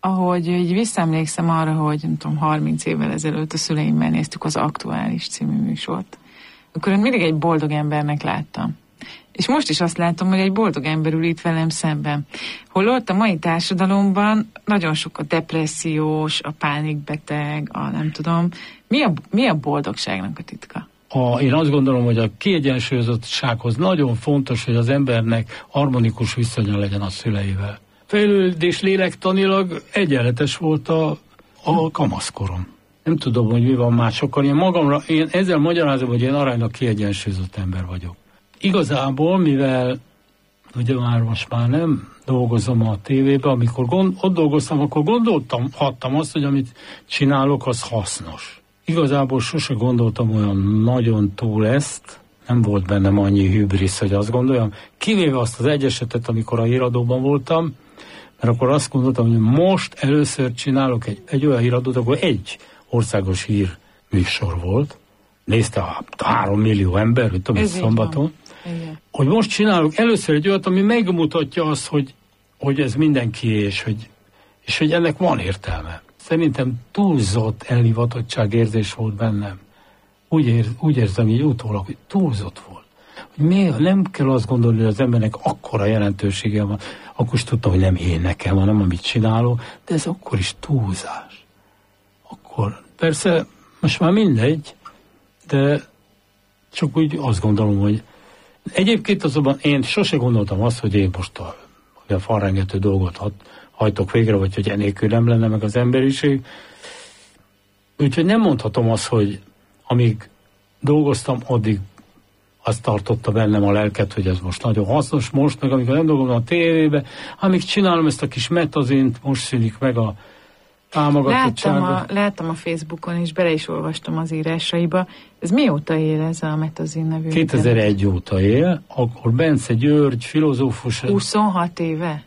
ahogy így visszaemlékszem arra, hogy nem tudom, 30 évvel ezelőtt a szüleimmel néztük az Aktuális című műsort, akkor én mindig egy boldog embernek láttam. És most is azt látom, hogy egy boldog ember ül itt velem szemben. Holott a mai társadalomban nagyon sok a depressziós, a pánikbeteg, a nem tudom. Mi a boldogságnak a titka? Én azt gondolom, hogy a kiegyensúlyozottsághoz nagyon fontos, hogy az embernek harmonikus viszonya legyen a szüleivel. Fejlődés lélektanilag egyenletes volt a kamaszkorom. Nem tudom, hogy mi van másokkal. Én ezzel magyarázom, hogy én aránylag kiegyensúlyozott ember vagyok. Igazából, mivel ugye most már nem dolgozom a tévében, amikor ott dolgoztam, akkor gondoltam azt, hogy amit csinálok, az hasznos. Igazából sose gondoltam olyan nagyon túl ezt, nem volt bennem annyi hübrisz, hogy azt gondoljam, kivéve azt az egy esetet, amikor a híradóban voltam, mert akkor azt gondoltam, hogy most először csinálok egy olyan híradót, akkor egy országos hír műsor volt, nézte 3 millió ember, hogy tudom, szombaton, hogy most csinálok először egy olyat, ami megmutatja azt, hogy ez mindenki, és hogy ennek van értelme. Szerintem túlzott elhivatottság érzés volt bennem. Úgy érzem így utólag, hogy túlzott volt. Hogy nem kell azt gondolni, hogy az embernek akkora jelentősége van. Akkor is tudtam, hogy nem én nekem, hanem amit csinálok, de ez akkor is túlzás. Akkor persze most már mindegy, de csak úgy azt gondolom, hogy egyébként azonban én sose gondoltam azt, hogy én most a falrengető dolgot hajtok végre, vagy hogy enélkül nem lenne meg az emberiség. Úgyhogy nem mondhatom azt, hogy amíg dolgoztam, addig azt tartotta bennem a lelket, hogy ez most nagyon hasznos, most meg amikor nem dolgozom a tévébe, amíg csinálom ezt a kis metazint, most szűnik meg a támogatottsága. Láttam a Facebookon, és bele is olvastam az írásaiba. Ez mióta él ez a Metazin nevű? 2001 óta él, akkor Bence György, filozófus... 26 éve?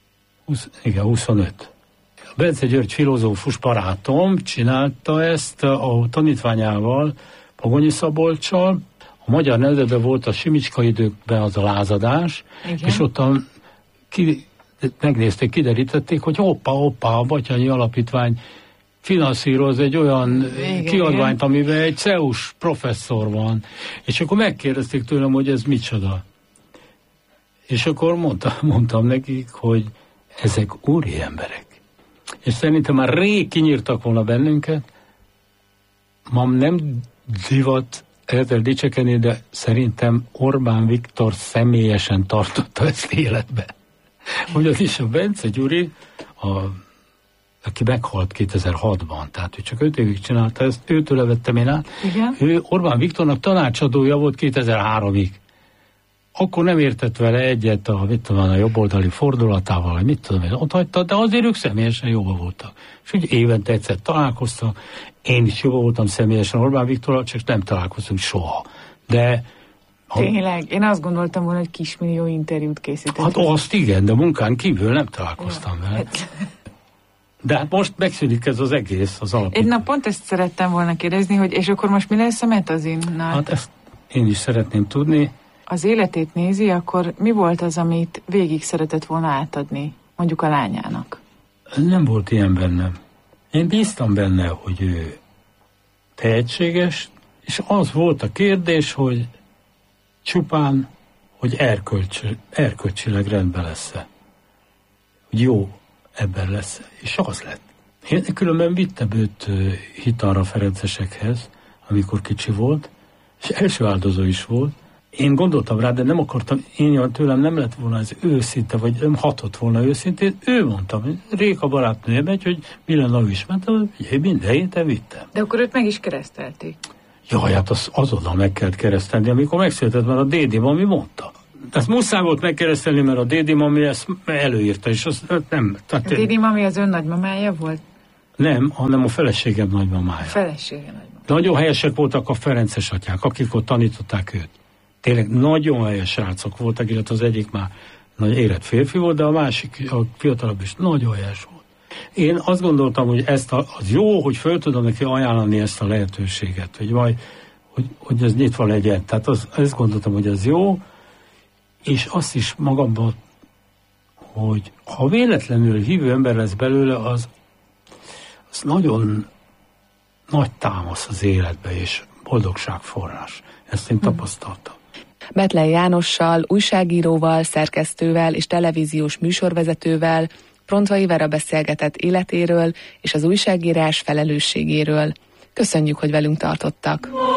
Igen, 25. Bence György filozófus barátom csinálta ezt a tanítványával, Pagonyi Szabolccsal. A Magyar Nemzetben volt a Simicska időkben az a lázadás, igen. És ottan megnézték, kiderítették, hogy hoppá, a Batthyány Alapítvány finanszíroz egy olyan kiadványt, amiben egy CEUS professzor van. És akkor megkérdezték tőlem, hogy ez micsoda. És akkor mondtam nekik, hogy ezek úri emberek. És szerintem már rég kinyírtak volna bennünket. Ma nem divat ezzel dicsekedni, de szerintem Orbán Viktor személyesen tartotta ezt életbe. Ugyanis a Bence Gyuri, aki meghalt 2006-ban, tehát ő csak 5 évig csinálta ezt, őtől vettem én át. Igen? Ő Orbán Viktornak tanácsadója volt 2003-ig. Akkor nem értett vele egyet a jobboldali fordulatával, vagy mit tudom, ott hagyta, de azért ők személyesen jóba voltak. És úgy évente egyszer találkoztak, én is jóba voltam személyesen Orbán Viktorral, csak nem találkoztunk soha. De tényleg? Én azt gondoltam volna, hogy kismillió interjút készített. Hát azt igen, de munkán kívül nem találkoztam vele. De hát most megszűnik ez az egész, az alapítvány. Pont ezt szerettem volna kérdezni, hogy és akkor most mi lesz a Metazinnal? Hát ezt én is szeretném tudni. Az életét nézi, akkor mi volt az, amit végig szeretett volna átadni, mondjuk a lányának? Nem volt ilyen bennem. Én bíztam benne, hogy ő tehetséges, és az volt a kérdés, hogy csupán, hogy erkölcsileg rendben lesz-e. Hogy jó ebben lesz. És az lett. Én különben vittem őt Hitarra Ferencesekhez, amikor kicsi volt, és első áldozó is volt. Én gondoltam rá, de nem akartam, tőlem nem lett volna ez őszinte, vagy nem hatott volna őszintén. Ő mondta, hogy Réka barátnője megy, hogy mi lenne, ő is mentem, hogy minden héten vittem. De akkor őt meg is keresztelték. Jaj, hát azonnal meg kellett keresztelni, amikor megszületett, mert a Dédi mami mondta. Ezt muszáj volt megkeresztelni, mert a Dédi mami ezt előírta, és azt nem. A Dédi mami az ön nagymamája volt? Nem, hanem a feleségem nagymamája. Felesége nagymamája. Nagyon helyesek voltak a Ferences atyák, akik ott tanították őt. Tényleg nagyon helyes srácok voltak, illetve az egyik már nagy érett férfi volt, de a másik, a fiatalabb is nagyon helyes volt. Én azt gondoltam, hogy az jó, hogy föl tudom neki ajánlani ezt a lehetőséget, hogy ez nyitva legyen. Tehát azt gondoltam, hogy ez jó, és azt is magamban hogy ha véletlenül hívő ember lesz belőle, az nagyon nagy támasz az életbe, és boldogságforrás. Ezt én tapasztaltam. Bethlen Jánossal, újságíróval, szerkesztővel és televíziós műsorvezetővel Prontvai Vera beszélgetett életéről és az újságírás felelősségéről. Köszönjük, hogy velünk tartottak!